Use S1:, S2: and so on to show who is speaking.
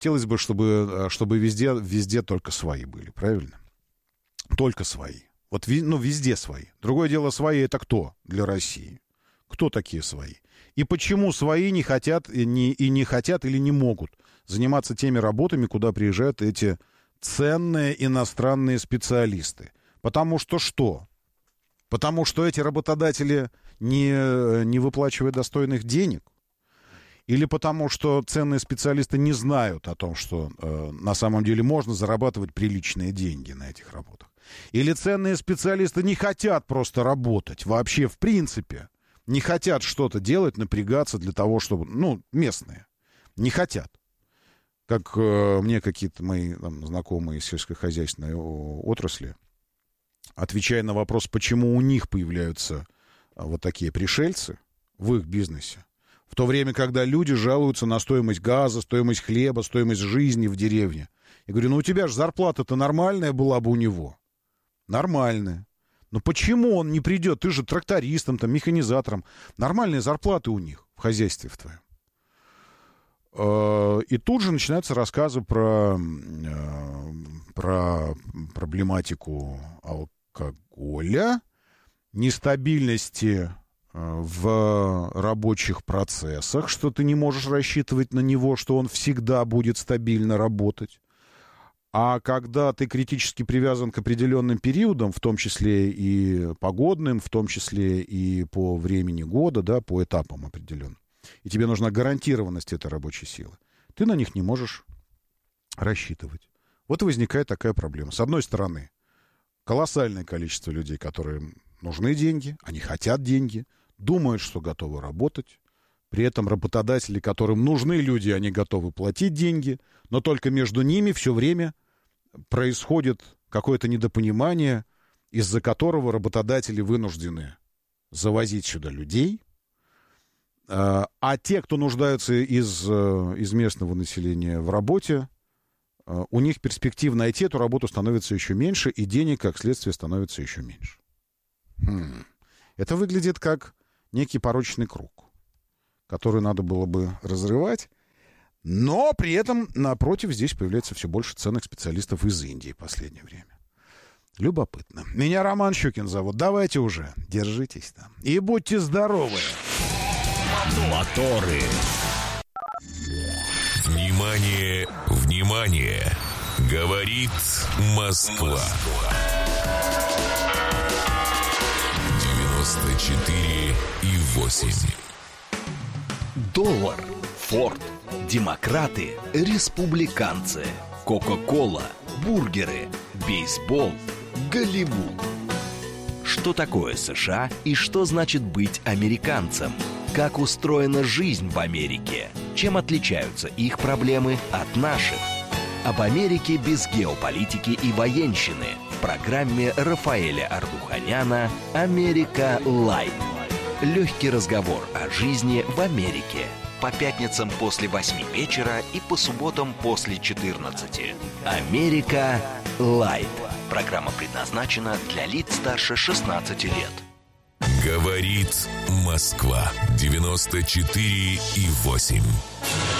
S1: Хотелось бы, чтобы везде только свои были, правильно? Только свои. Вот, везде свои. Другое дело, свои — это кто для России? Кто такие свои? И почему свои не хотят или не могут заниматься теми работами, куда приезжают эти ценные иностранные специалисты? Потому что что? Потому что эти работодатели не выплачивают достойных денег? Или потому что ценные специалисты не знают о том, что на самом деле можно зарабатывать приличные деньги на этих работах? Или ценные специалисты не хотят просто работать вообще в принципе? Не хотят что-то делать, напрягаться для того, чтобы... местные. Не хотят. Как мне какие-то мои знакомые из сельскохозяйственной отрасли, отвечая на вопрос, почему у них появляются вот такие пришельцы в их бизнесе, в то время, когда люди жалуются на стоимость газа, стоимость хлеба, стоимость жизни в деревне. Я говорю, у тебя же зарплата-то нормальная была бы у него. Нормальная. Но почему он не придет? Ты же трактористом, механизатором. Нормальные зарплаты у них в хозяйстве в твоем. И тут же начинаются рассказы про проблематику алкоголя, нестабильности в рабочих процессах, что ты не можешь рассчитывать на него, что он всегда будет стабильно работать. А когда ты критически привязан к определенным периодам, в том числе и погодным, в том числе и по времени года, да, по этапам определенным, и тебе нужна гарантированность этой рабочей силы, ты на них не можешь рассчитывать. Вот и возникает такая проблема. С одной стороны, колоссальное количество людей, которым нужны деньги, они хотят деньги, думают, что готовы работать. При этом работодатели, которым нужны люди, они готовы платить деньги, но только между ними все время происходит какое-то недопонимание, из-за которого работодатели вынуждены завозить сюда людей, а те, кто нуждаются из местного населения в работе, у них перспектив найти эту работу становится еще меньше, и денег, как следствие, становится еще меньше. Это выглядит как некий порочный круг, который надо было бы разрывать, но при этом, напротив, здесь появляется все больше ценных специалистов из Индии в последнее время. Любопытно. Меня Роман Щукин зовут. Давайте уже, держитесь там. И будьте здоровы.
S2: Моторы. Внимание, внимание. Говорит Москва. 94,8.
S3: Доллар, Форд, демократы, республиканцы, Кока-кола, бургеры, бейсбол, Голливуд. Что такое США и что значит быть американцем? Как устроена жизнь в Америке? Чем отличаются их проблемы от наших? Об Америке без геополитики и военщины в программе Рафаэля Ардуханяна «Америка Лайт». Легкий разговор о жизни в Америке. По пятницам после 8 вечера и по субботам после 14. «Америка Лайт». Программа предназначена для лиц старше 16 лет.
S2: Говорит Москва. 94,8.